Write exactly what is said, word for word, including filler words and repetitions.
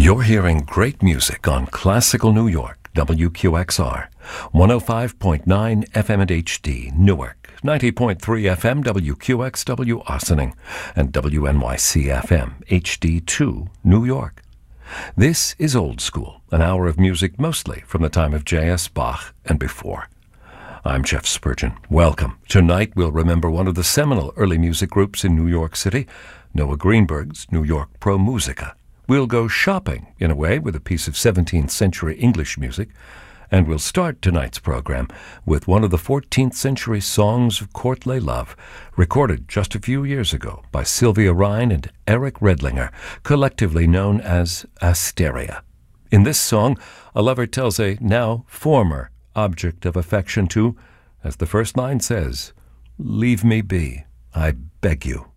You're hearing great music on Classical New York, W Q X R, one oh five point nine F M and H D, Newark, ninety point three F M, W Q X W, Ossining, and W N Y C F M, H D two, New York. This is Old School, an hour of music mostly from the time of J S. Bach and before. I'm Jeff Spurgeon. Welcome. Tonight we'll remember one of the seminal early music groups in New York City, Noah Greenberg's New York Pro Musica. We'll go shopping, in a way, with a piece of seventeenth century English music, and we'll start tonight's program with one of the fourteenth century songs of courtly love, recorded just a few years ago by Sylvia Rhine and Eric Redlinger, collectively known as Asteria. In this song, a lover tells a now former object of affection to, as the first line says, "Leave me be, I beg you."